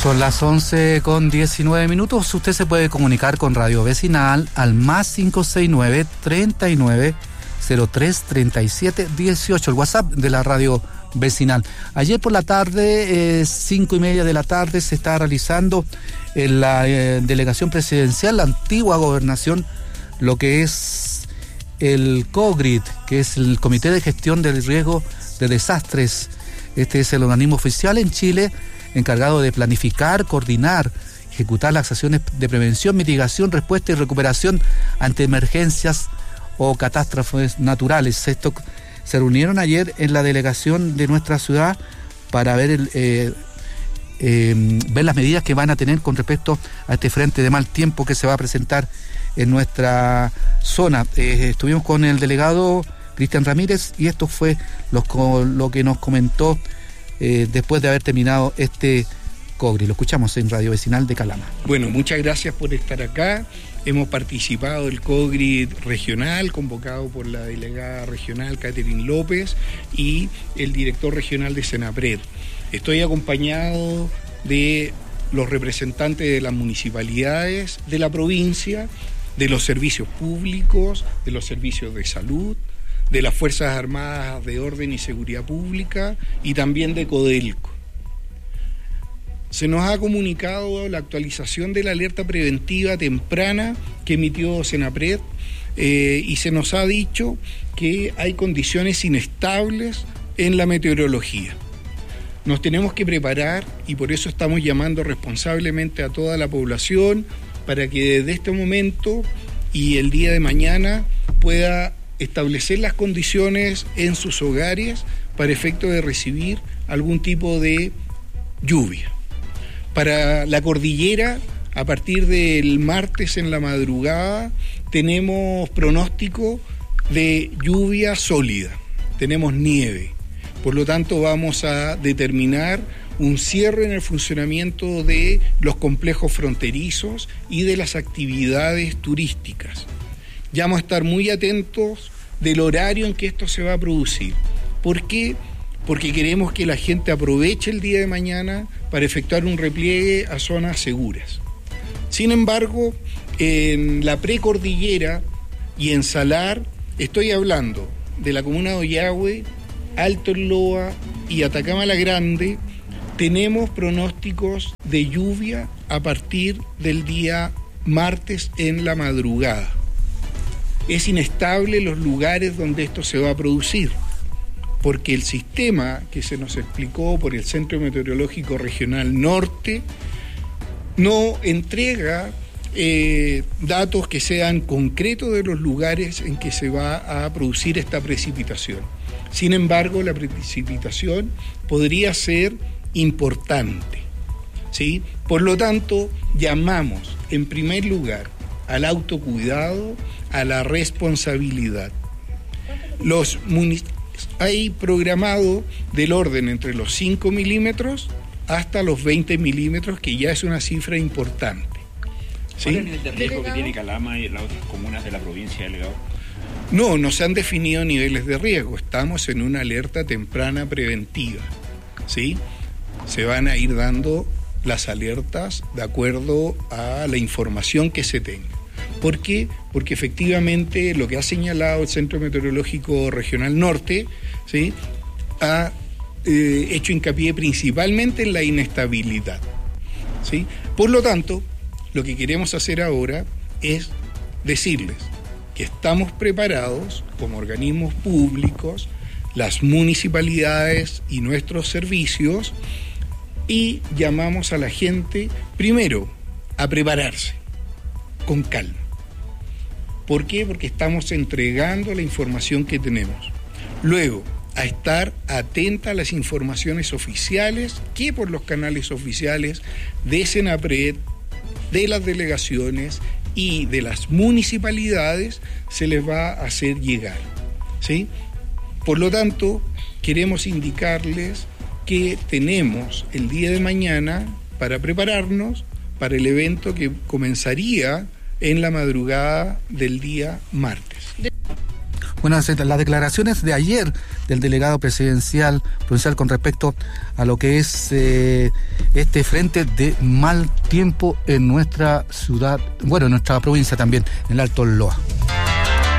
Son las 11:19. Usted se puede comunicar con Radio Vecinal al más 569-3903-3718, el WhatsApp de la Radio Vecinal. Ayer por la tarde, 5:30 de la tarde, se está realizando en la delegación presidencial, la antigua gobernación, lo que es el COGRID, que es el Comité de Gestión del Riesgo de Desastres. Este es el organismo oficial en Chile encargado de planificar, coordinar, ejecutar las acciones de prevención, mitigación, respuesta y recuperación ante emergencias o catástrofes naturales. Esto se reunieron ayer en la delegación de nuestra ciudad para ver las medidas que van a tener con respecto a este frente de mal tiempo que se va a presentar en nuestra zona. Estuvimos con el delegado Cristian Ramírez y esto fue lo que nos comentó después de haber terminado este COGRI. Lo escuchamos en Radio Vecinal de Calama. Bueno, muchas gracias por estar acá. Hemos participado del COGRI regional, convocado por la delegada regional Catherine López y el director regional de Senapred. Estoy acompañado de los representantes de las municipalidades de la provincia, de los servicios públicos, de los servicios de salud, de las Fuerzas Armadas de Orden y Seguridad Pública y también de Codelco. Se nos ha comunicado la actualización de la alerta preventiva temprana que emitió Senapred y se nos ha dicho que hay condiciones inestables en la meteorología. Nos tenemos que preparar y por eso estamos llamando responsablemente a toda la población para que desde este momento y el día de mañana pueda establecer las condiciones en sus hogares para efecto de recibir algún tipo de lluvia. Para la cordillera, a partir del martes en la madrugada, tenemos pronóstico de lluvia sólida, tenemos nieve. Por lo tanto, vamos a determinar un cierre en el funcionamiento de los complejos fronterizos y de las actividades turísticas. Ya vamos a estar muy atentos del horario en que esto se va a producir. ¿Por qué? Porque queremos que la gente aproveche el día de mañana para efectuar un repliegue a zonas seguras. Sin embargo, en la precordillera y en Salar, estoy hablando de la comuna de Ollagüe, Alto Loa y Atacama la Grande, tenemos pronósticos de lluvia a partir del día martes en la madrugada. Es inestable los lugares donde esto se va a producir, porque el sistema que se nos explicó por el Centro Meteorológico Regional Norte no entrega datos que sean concretos de los lugares en que se va a producir esta precipitación. Sin embargo, la precipitación podría ser importante, ¿sí? Por lo tanto, llamamos en primer lugar al autocuidado, a la responsabilidad. Hay programado del orden entre los 5 milímetros hasta los 20 milímetros, que ya es una cifra importante. ¿Sí? ¿Cuál es el nivel de riesgo que tiene Calama y las otras comunas de la provincia, delegado? No se han definido niveles de riesgo, estamos en una alerta temprana preventiva, ¿sí? Se van a ir dando las alertas de acuerdo a la información que se tenga. ¿Por qué? Porque efectivamente lo que ha señalado el Centro Meteorológico Regional Norte, ¿sí?, ha hecho hincapié principalmente en la inestabilidad, ¿sí? Por lo tanto, lo que queremos hacer ahora es decirles que estamos preparados como organismos públicos, las municipalidades y nuestros servicios, y llamamos a la gente, primero, a prepararse con calma. ¿Por qué? Porque estamos entregando la información que tenemos. Luego, a estar atenta a las informaciones oficiales que por los canales oficiales de Senapred, de las delegaciones y de las municipalidades se les va a hacer llegar, ¿sí? Por lo tanto, queremos indicarles que tenemos el día de mañana para prepararnos para el evento que comenzaría en la madrugada del día martes. Bueno, las declaraciones de ayer del delegado presidencial provincial con respecto a lo que es este frente de mal tiempo en nuestra ciudad, bueno, en nuestra provincia también, en el Alto Loa.